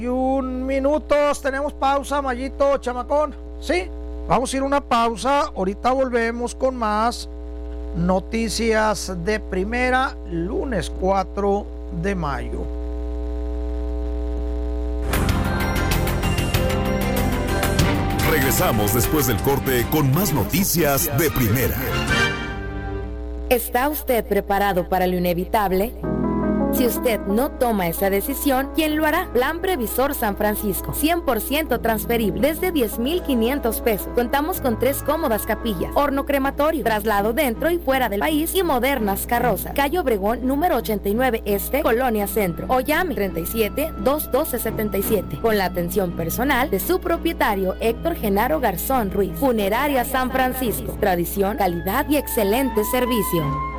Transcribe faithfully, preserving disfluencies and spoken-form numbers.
Y un minutos, tenemos pausa, Mayito, chamacón. Sí, vamos a ir a una pausa. Ahorita volvemos con más noticias de primera, lunes cuatro de mayo. Regresamos después del corte con más noticias de primera. ¿Está usted preparado para lo inevitable? Si usted no toma esa decisión, ¿quién lo hará? Plan Previsor San Francisco, cien por ciento transferible, desde diez mil quinientos pesos. Contamos con tres cómodas capillas, horno crematorio, traslado dentro y fuera del país y modernas carrozas. Calle Obregón, número ochenta y nueve Este, Colonia Centro. O llame treinta y siete, doscientos doce, setenta y siete. Con la atención personal de su propietario Héctor Genaro Garzón Ruiz. Funeraria San Francisco. Tradición, calidad y excelente servicio.